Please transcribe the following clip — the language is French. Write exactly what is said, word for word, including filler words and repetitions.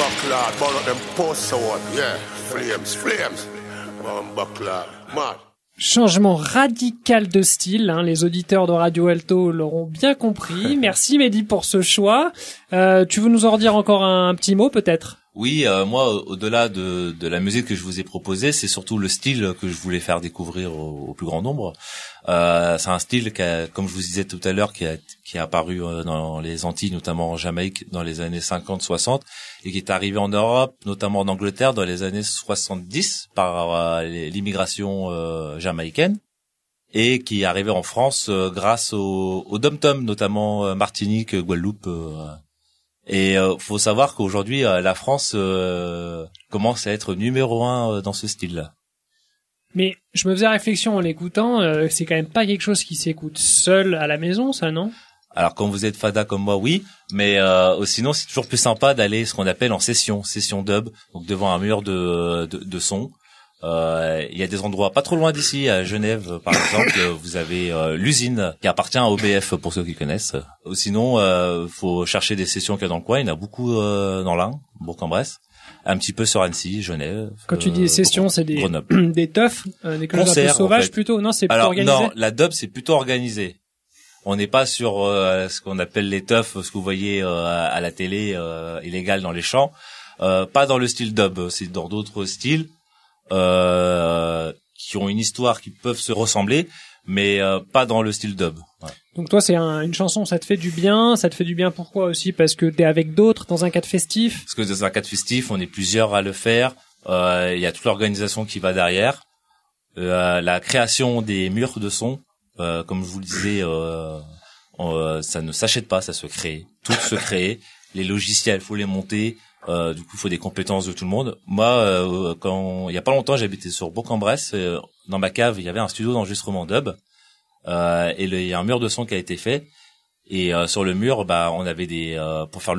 Buckler, burn up them posts out. Yeah, flames, flames. Buckler, mad. Changement radical de style, hein, les auditeurs de Radio Alto l'auront bien compris. Merci Mehdi pour ce choix. Euh, tu veux nous en redire encore un, un petit mot peut-être ? Oui, euh, moi, au-delà de, de la musique que je vous ai proposée, c'est surtout le style que je voulais faire découvrir au, au plus grand nombre. Euh, c'est un style qui a, comme je vous disais tout à l'heure, qui a, qui est apparu dans les Antilles, notamment en Jamaïque, dans les années cinquante soixante, et qui est arrivé en Europe, notamment en Angleterre, dans les années soixante-dix, par euh, l'immigration euh, jamaïcaine, et qui est arrivé en France euh, grâce au, au dom-tom, notamment euh, Martinique, Guadeloupe. Euh, Et euh, faut savoir qu'aujourd'hui, euh, la France euh, commence à être numéro un euh, dans ce style-là. Mais je me faisais réflexion en l'écoutant, euh, c'est quand même pas quelque chose qui s'écoute seul à la maison, ça, non ? Alors quand vous êtes fada comme moi, oui, mais euh, sinon c'est toujours plus sympa d'aller ce qu'on appelle en session, session dub, donc devant un mur de de, de son. Euh, il y a des endroits pas trop loin d'ici, à Genève par exemple, vous avez euh, l'usine qui appartient à O B F pour ceux qui connaissent. Ou sinon, euh, faut chercher des sessions qu'il y a dans le coin. Il y en a beaucoup euh, dans l'Ain, Bourg-en-Bresse, un petit peu sur Annecy, Genève. Quand tu dis sessions, Gren- c'est des Grenoble. des teufs, euh, des choses un peu Concerts, sauvages en fait. plutôt. Non, c'est plutôt Alors organisé. non, la dub c'est plutôt organisé. On n'est pas sur euh, ce qu'on appelle les teufs, ce que vous voyez euh, à la télé euh, illégal dans les champs. Euh, pas dans le style dub, c'est dans d'autres styles. Euh, qui ont une histoire qui peuvent se ressembler, mais euh, pas dans le style dub. Ouais. Donc toi, c'est un, une chanson, ça te fait du bien. Ça te fait du bien pourquoi aussi ? Parce que t'es avec d'autres dans un cadre festif. Parce que dans un cadre festif, on est plusieurs à le faire. Euh, il y a toute l'organisation qui va derrière. Euh, la création des murs de son, euh, comme je vous le disais, euh, euh, ça ne s'achète pas, ça se crée. Tout se crée. Les logiciels, faut les monter. Euh, du coup, il faut des compétences de tout le monde. Moi, euh, quand il y a pas longtemps, j'habitais sur Bourg-en-Bresse. Euh, dans ma cave, il y avait un studio d'enregistrement dub. Euh, et il y a un mur de son qui a été fait. Et euh, sur le mur, bah, on avait des euh, pour faire le